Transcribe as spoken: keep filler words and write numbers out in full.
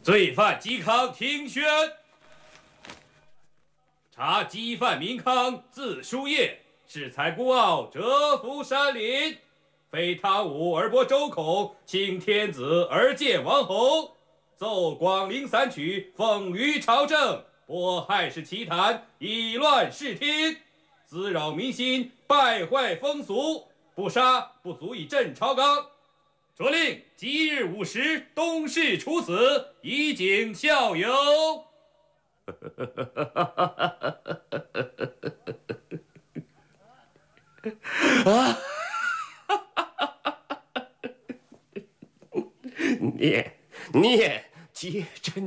罪犯嵇康听宣。查缉犯民康，字叔夜，恃才孤傲，折服山林。非汤武而播周孔，请天子而见王侯。奏广陵散曲，讽于朝政，播汉室奇谈，以乱视听，滋扰民心，败坏风俗。不杀不足以镇朝纲。着令即日午时，东市处死，以儆效尤。 啊！念念皆真。